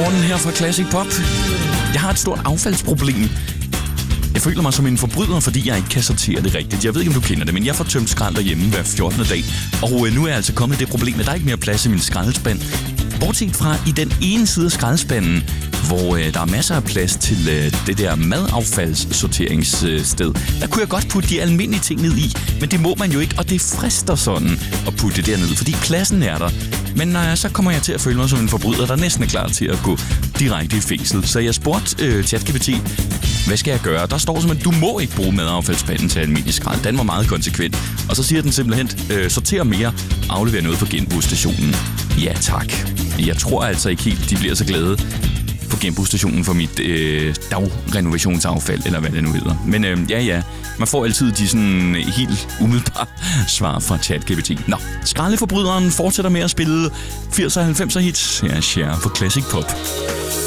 Morten her fra Classic Pop. Jeg har et stort affaldsproblem. Jeg føler mig som en forbryder, fordi jeg ikke kan sortere det rigtigt. Jeg ved ikke, om du kender det, men jeg får tømt skrald derhjemme hver 14. dag. Og nu er jeg altså kommet det problem, at der er ikke mere plads i min skraldespand. Bortset fra i den ene side af skraldespanden, hvor der er masser af plads til det der madaffaldssorteringssted. Der kunne jeg godt putte de almindelige ting ned i, men det må man jo ikke, og det frister sådan at putte det derned, fordi pladsen er der. Men så kommer jeg til at føle mig som en forbryder, der næsten er klar til at gå direkte i fængsel. Så jeg spurgte ChatGPT, hvad skal jeg gøre? Der står simpelthen, du må ikke bruge madaffaldsspanden til almindelig skrald. Den var meget konsekvent. Og så siger den simpelthen, sorter mere, aflever noget på genbrugsstationen. Ja tak. Jeg tror altså ikke helt, de bliver så glade på genbrugsstationen for mit dagrenovationsaffald, eller hvad det nu hedder. Men ja, man får altid de sådan helt umiddelbare svar fra ChatGPT. Nå, skraldeforbryderen fortsætter med at spille 80'er og 90'er hits. Her er Cher på Classic Pop.